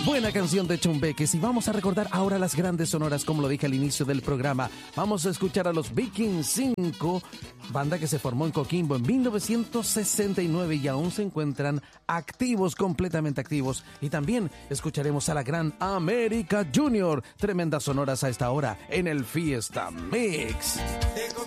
Buena canción de Chumbeques, y vamos a recordar ahora las grandes sonoras, como lo dije al inicio del programa. Vamos a escuchar a los Vikings 5, banda que se formó en Coquimbo en 1969 y aún se encuentran activos, completamente activos. Y también escucharemos a la gran América Junior, tremendas sonoras a esta hora en el Fiesta Mix.